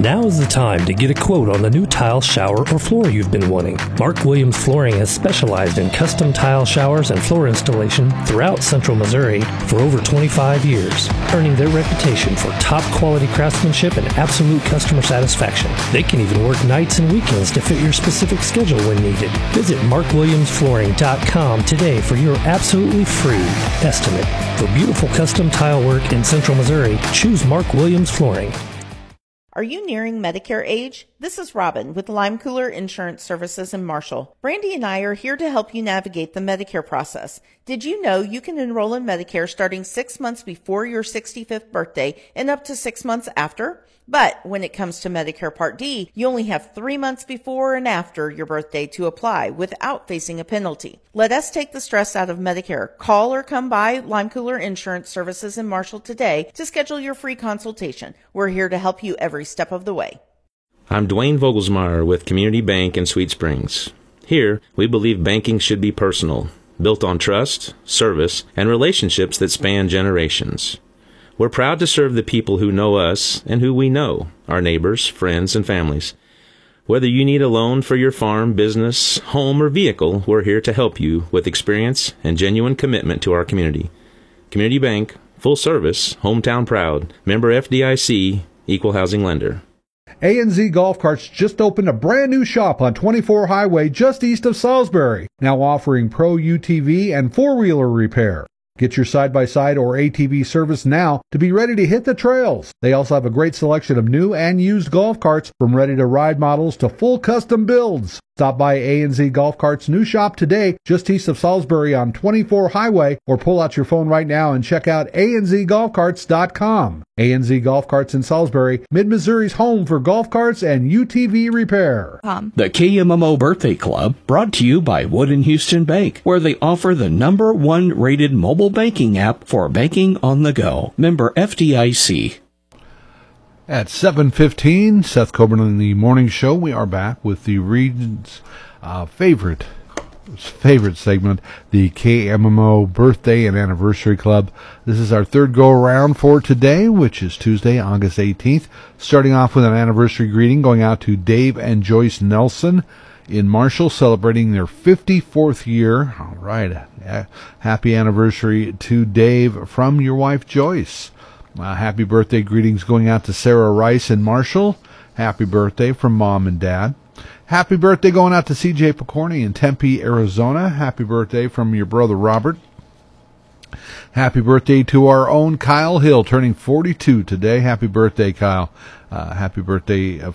Now is the time to get a quote on the new tile, shower, or floor you've been wanting. Mark Williams Flooring has specialized in custom tile showers and floor installation throughout Central Missouri for over 25 years, earning their reputation for top quality craftsmanship and absolute customer satisfaction. They can even work nights and weekends to fit your specific schedule when needed. Visit markwilliamsflooring.com today for your absolutely free estimate. For beautiful custom tile work in Central Missouri, choose Mark Williams Flooring. Are you nearing Medicare age? This is Robin with Lime Cooler Insurance Services in Marshall. Brandy and I are here to help you navigate the Medicare process. Did you know you can enroll in Medicare starting 6 months before your 65th birthday and up to 6 months after? But when it comes to Medicare Part D, you only have 3 months before and after your birthday to apply without facing a penalty. Let us take the stress out of Medicare. Call or come by Lime Cooler Insurance Services in Marshall today to schedule your free consultation. We're here to help you every step of the way. I'm Dwayne Vogelsmeyer with Community Bank in Sweet Springs. Here, we believe banking should be personal, built on trust, service, and relationships that span generations. We're proud to serve the people who know us and who we know, our neighbors, friends, and families. Whether you need a loan for your farm, business, home, or vehicle, we're here to help you with experience and genuine commitment to our community. Community Bank, full service, hometown proud, member FDIC, equal housing lender. A&Z Golf Carts just opened a brand new shop on 24 Highway just east of Salisbury, now offering pro UTV and four-wheeler repair. Get your side-by-side or ATV service now to be ready to hit the trails. They also have a great selection of new and used golf carts, from ready-to-ride models to full custom builds. Stop by A&Z Golf Carts' new shop today, just east of Salisbury on 24 Highway, or pull out your phone right now and check out anzgolfcarts.com. A&Z Golf Carts in Salisbury, Mid-Missouri's home for golf carts and UTV repair. The KMMO Birthday Club, brought to you by Wood & Houston Bank, where they offer the #1 rated mobile banking app for banking on the go. Member FDIC. At 7:15, Seth Coburn in the Morning Show. We are back with the region's favorite segment, the KMMO Birthday and Anniversary Club. This is our third go-around for today, which is Tuesday, August 18th. Starting off with an anniversary greeting going out to Dave and Joyce Nelson in Marshall, celebrating their 54th year. All right, happy anniversary to Dave from your wife, Joyce. Happy birthday greetings going out to Sarah Rice in Marshall. Happy birthday from Mom and Dad. Happy birthday going out to CJ Picorni in Tempe, Arizona. Happy birthday from your brother Robert. Happy birthday to our own Kyle Hill, turning 42 today. Happy birthday, Kyle. Happy birthday